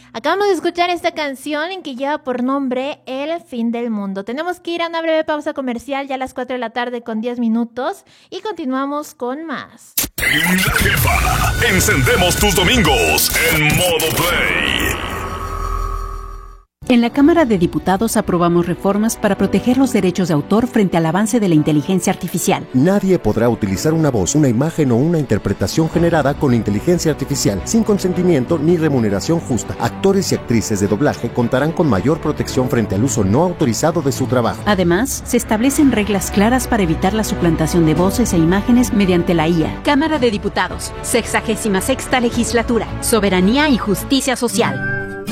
Acabamos de escuchar esta canción en que lleva por nombre El fin del mundo. Tenemos que ir a una breve pausa comercial ya a las 4 de la tarde con 10 minutos y continuamos con más. En La Jefa, encendemos tus domingos en modo play. En la Cámara de Diputados aprobamos reformas para proteger los derechos de autor frente al avance de la inteligencia artificial. Nadie podrá utilizar una voz, una imagen o una interpretación generada con inteligencia artificial sin consentimiento ni remuneración justa. Actores y actrices de doblaje contarán con mayor protección frente al uso no autorizado de su trabajo. Además, se establecen reglas claras para evitar la suplantación de voces e imágenes mediante la IA. Cámara de Diputados, 66ª Legislatura, Soberanía y Justicia Social.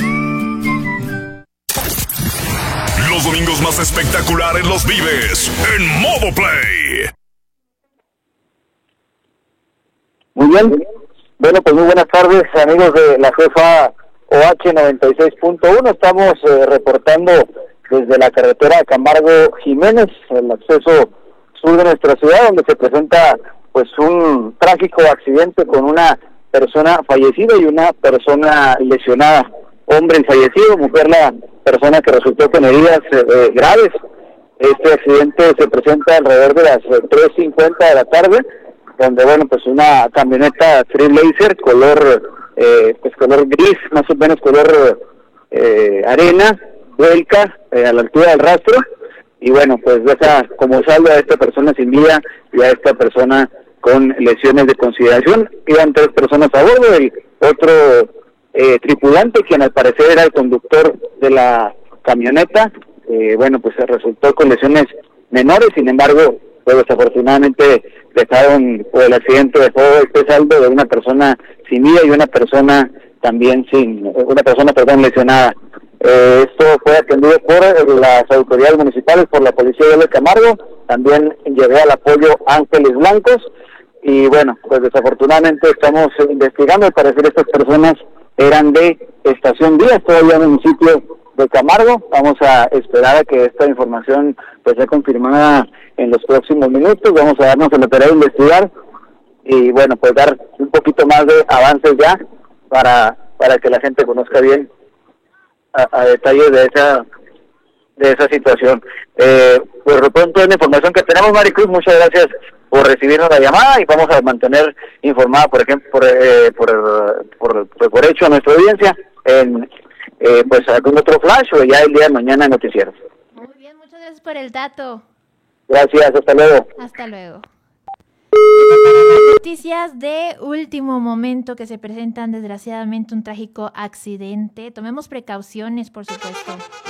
Los domingos más espectaculares los vives en modo play. Muy bien. Bueno, pues muy buenas tardes, amigos de La Jefa OH 96.1. Estamos reportando desde la carretera Camargo Jiménez, el acceso sur de nuestra ciudad, donde se presenta pues un trágico accidente con una persona fallecida y una persona lesionada. Hombre el fallecido, mujer la persona que resultó con heridas graves. Este accidente se presenta alrededor de las 3:50 de la tarde, donde bueno, pues una camioneta Trailblazer color color gris, más o menos color arena, vuelca a la altura del rastro, y bueno, pues deja como saldo a esta persona sin vida y a esta persona con lesiones de consideración. Iban 3 personas a bordo, el otro tripulante, quien al parecer era el conductor de la camioneta, bueno, pues se resultó con lesiones menores. Sin embargo, pues desafortunadamente dejaron, o el accidente dejó este saldo de una persona sin vida y una persona también lesionada. Esto fue atendido por las autoridades municipales, por la policía de Camargo. También llegó al apoyo Ángeles Blancos, y bueno, pues desafortunadamente estamos investigando. Al parecer estas personas eran de Estación Díaz, todavía en el municipio de Camargo. Vamos a esperar a que esta información pues sea confirmada en los próximos minutos. Vamos a darnos a la tarea de investigar y bueno, pues dar un poquito más de avances ya para que la gente conozca bien a detalle de esa situación. Por lo pronto es la información que tenemos, Maricruz. Muchas gracias por recibirnos la llamada, y vamos a mantener informada, por ejemplo, por hecho a nuestra audiencia en pues algún otro flash o ya el día de mañana en noticieros. Muy bien, muchas gracias por el dato. Gracias, hasta luego. Hasta luego. Estas fueron las noticias de último momento que se presentan, desgraciadamente, un trágico accidente. Tomemos precauciones, por supuesto.